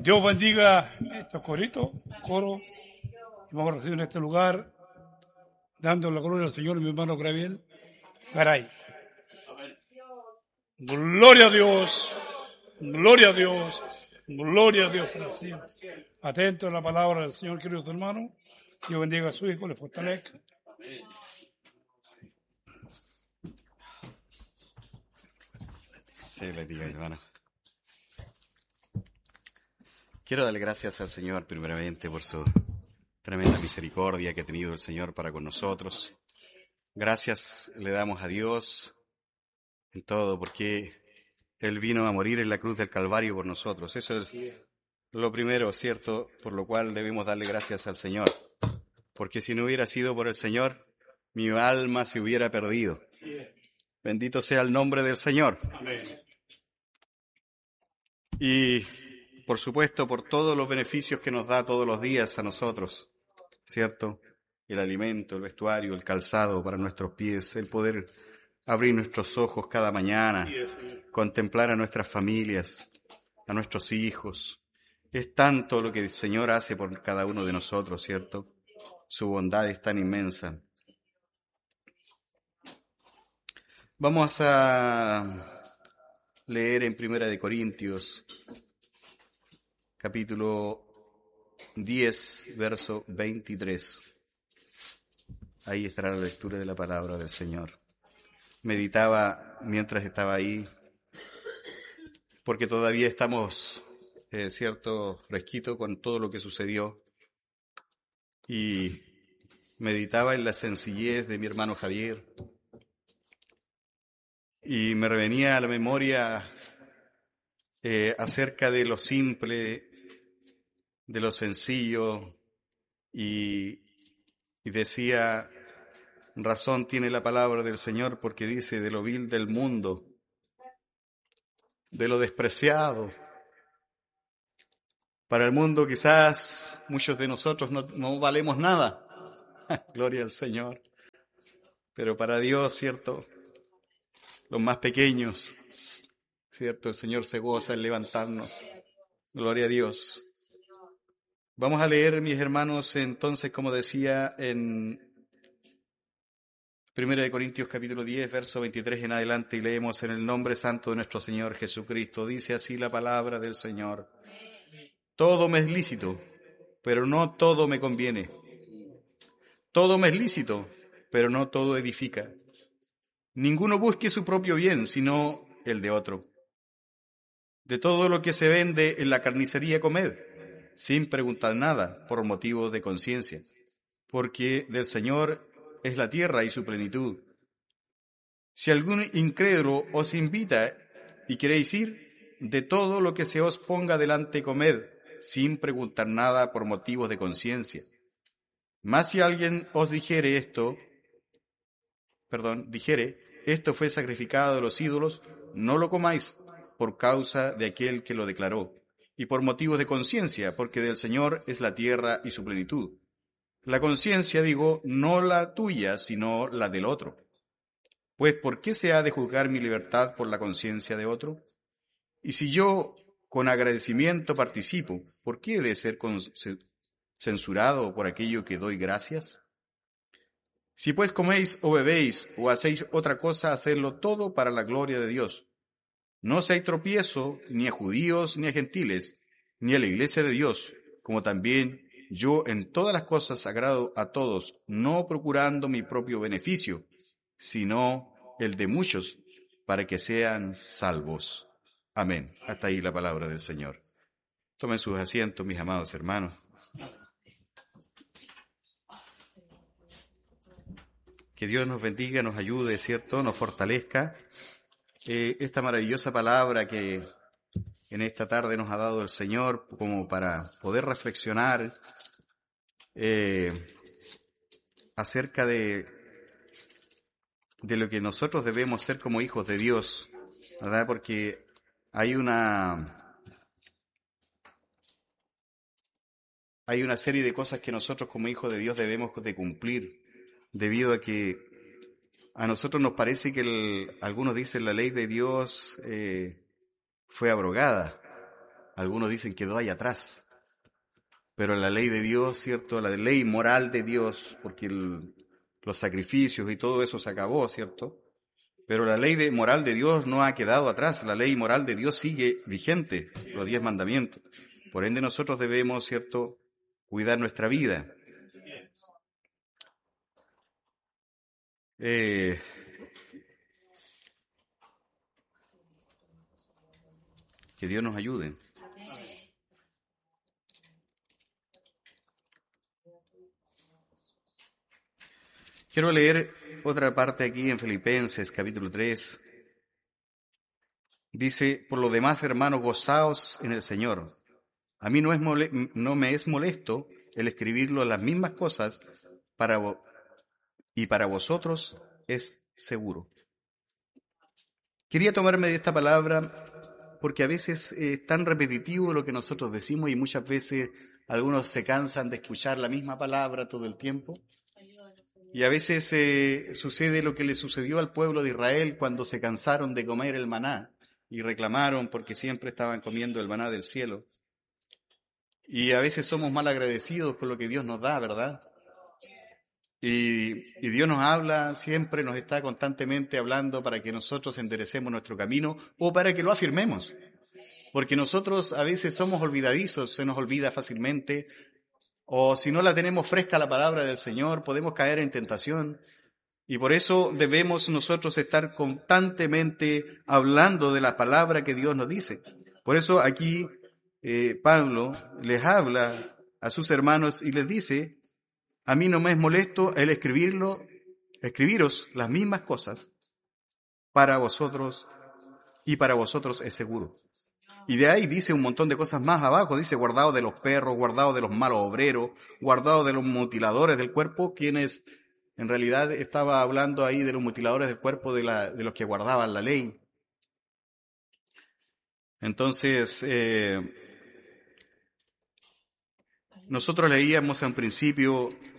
Dios bendiga estos coritos, coro, que vamos a recibir en este lugar, dando la gloria al Señor, mi hermano Gabriel Garay. Gloria a Dios, gloria a Dios, gloria a Dios para siempre. Atento a la palabra del Señor, queridos hermanos. Dios bendiga a su hijo, le fortalezca. Sí, les diga, hermano. Quiero darle gracias al Señor primeramente por su tremenda misericordia que ha tenido el Señor para con nosotros. Gracias le damos a Dios en todo porque Él vino a morir en la cruz del Calvario por nosotros. Eso es lo primero, ¿cierto? Por lo cual debemos darle gracias al Señor. Porque si no hubiera sido por el Señor, mi alma se hubiera perdido. Bendito sea el nombre del Señor. Amén. Y, por supuesto, por todos los beneficios que nos da todos los días a nosotros, ¿cierto? El alimento, el vestuario, el calzado para nuestros pies, el poder abrir nuestros ojos cada mañana, contemplar a nuestras familias, a nuestros hijos. Es tanto lo que el Señor hace por cada uno de nosotros, ¿cierto? Su bondad es tan inmensa. Vamos a leer en 1 Corintios, capítulo 10, verso 23. Ahí estará la lectura de la palabra del Señor. Meditaba mientras estaba ahí, porque todavía estamos, cierto, fresquito con todo lo que sucedió. Y meditaba en la sencillez de mi hermano Javier. Y me revenía a la memoria acerca de lo simple, de lo sencillo, y decía, razón tiene la palabra del Señor porque dice de lo vil del mundo, de lo despreciado. Para el mundo quizás muchos de nosotros no valemos nada, gloria al Señor, pero para Dios, ¿cierto?, los más pequeños, ¿cierto?, el Señor se goza en levantarnos, gloria a Dios. Vamos a leer, mis hermanos, entonces, como decía, en 1 Corintios capítulo 10, verso 23 en adelante, y leemos en el nombre santo de nuestro Señor Jesucristo. Dice así la palabra del Señor. Todo me es lícito, pero no todo me conviene. Todo me es lícito, pero no todo edifica. Ninguno busque su propio bien, sino el de otro. De todo lo que se vende en la carnicería comed, sin preguntar nada, por motivo de conciencia, porque del Señor es la tierra y su plenitud. Si algún incrédulo os invita y queréis ir, de todo lo que se os ponga delante comed, sin preguntar nada por motivos de conciencia. Mas si alguien os dijere, esto fue sacrificado a los ídolos, no lo comáis por causa de aquel que lo declaró, y por motivos de conciencia, porque del Señor es la tierra y su plenitud. La conciencia, digo, no la tuya, sino la del otro. Pues, ¿por qué se ha de juzgar mi libertad por la conciencia de otro? Y si yo con agradecimiento participo, ¿por qué he de ser censurado por aquello que doy gracias? Si pues coméis o bebéis o hacéis otra cosa, hacedlo todo para la gloria de Dios. No seáis tropiezo ni a judíos ni a gentiles, ni a la iglesia de Dios, como también yo en todas las cosas agrado a todos, no procurando mi propio beneficio, sino el de muchos, para que sean salvos. Amén. Hasta ahí la palabra del Señor. Tomen sus asientos, mis amados hermanos. Que Dios nos bendiga, nos ayude, ¿cierto?, nos fortalezca. Esta maravillosa palabra que en esta tarde nos ha dado el Señor como para poder reflexionar acerca de lo que nosotros debemos ser como hijos de Dios, ¿verdad? Porque hay una serie de cosas que nosotros como hijos de Dios debemos de cumplir, debido a que a nosotros nos parece que algunos dicen la ley de Dios fue abrogada, algunos dicen quedó ahí atrás. Pero la ley de Dios, ¿cierto? La ley moral de Dios, porque los sacrificios y todo eso se acabó, ¿cierto? Pero la ley moral de Dios no ha quedado atrás. La ley moral de Dios sigue vigente, los 10 mandamientos. Por ende nosotros debemos, ¿cierto?, cuidar nuestra vida. Que Dios nos ayude. Quiero leer otra parte aquí en Filipenses, capítulo 3. Dice, por lo demás, hermanos, gozaos en el Señor. A mí no me es molesto el escribirlo las mismas cosas y para vosotros es seguro. Quería tomarme de esta palabra porque a veces es tan repetitivo lo que nosotros decimos y muchas veces algunos se cansan de escuchar la misma palabra todo el tiempo. Y a veces sucede lo que le sucedió al pueblo de Israel cuando se cansaron de comer el maná y reclamaron porque siempre estaban comiendo el maná del cielo. Y a veces somos mal agradecidos con lo que Dios nos da, ¿verdad? Y Dios nos habla, siempre nos está constantemente hablando para que nosotros enderecemos nuestro camino o para que lo afirmemos. Porque nosotros a veces somos olvidadizos, se nos olvida fácilmente. O si no la tenemos fresca la palabra del Señor, podemos caer en tentación. Y por eso debemos nosotros estar constantemente hablando de la palabra que Dios nos dice. Por eso aquí Pablo les habla a sus hermanos y les dice, a mí no me es molesto el escribiros las mismas cosas para vosotros y para vosotros es seguro. Y de ahí dice un montón de cosas más abajo, dice guardado de los perros, guardado de los malos obreros, guardado de los mutiladores del cuerpo, quienes en realidad estaba hablando ahí de los mutiladores del cuerpo de los que guardaban la ley. Entonces, nosotros leíamos en principio